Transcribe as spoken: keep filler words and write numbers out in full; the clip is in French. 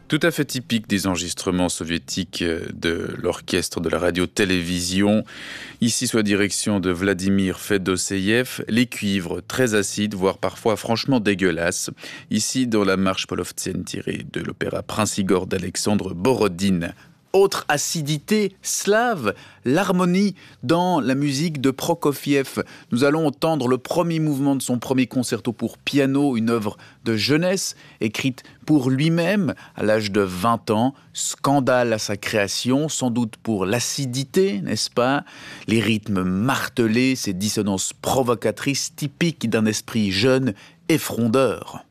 Tout à fait typique des enregistrements soviétiques de l'orchestre de la radio-télévision. Ici, sous la direction de Vladimir Fedoseyev, les cuivres très acides, voire parfois franchement dégueulasses. Ici, dans la marche polovtsienne tirée de l'opéra Prince Igor d'Alexandre Borodine. Autre acidité slave, l'harmonie dans la musique de Prokofiev. Nous allons entendre le premier mouvement de son premier concerto pour piano, une œuvre de jeunesse, écrite pour lui-même à l'âge de vingt ans. Scandale à sa création, sans doute pour l'acidité, n'est-ce pas? Les rythmes martelés, ces dissonances provocatrices typiques d'un esprit jeune et frondeur.